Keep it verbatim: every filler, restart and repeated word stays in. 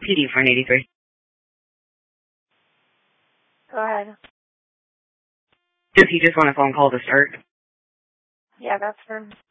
P D four eighty-three. Go ahead. Does he just want a phone call to start? Yeah, that's for